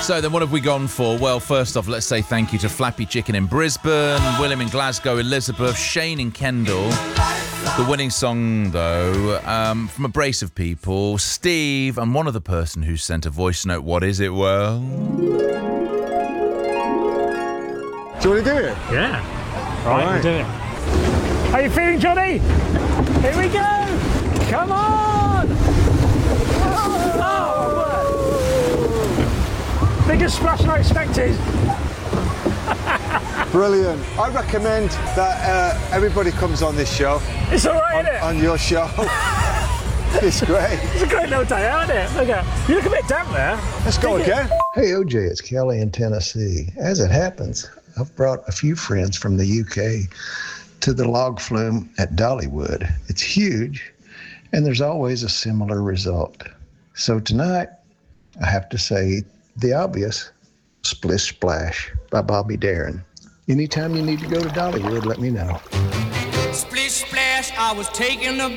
So then what have we gone for? Well, first off, let's say thank you to Flappy Chicken in Brisbane, William in Glasgow, Elizabeth, Shane in Kendal. The winning song, though, from a brace of people, Steve, and one other person who sent a voice note. What is it, well? Do you want to do it? Yeah. Right, we'll do it. How you feeling, Johnny? Here we go! Come on! Oh, biggest splash than I expected. Brilliant. I recommend that everybody comes on this show. It's all right, isn't it? On your show. It's great. It's a great little day, isn't it? Look at you. Look a bit damp there. Let's go again. Hey, OJ, it's Kelly in Tennessee. As it happens, I've brought a few friends from the UK to the log flume at Dollywood. It's huge, and there's always a similar result. So tonight, I have to say the obvious, Splish Splash by Bobby Darin. Anytime you need to go to Dollywood, let me know. Splish splash, I was taking a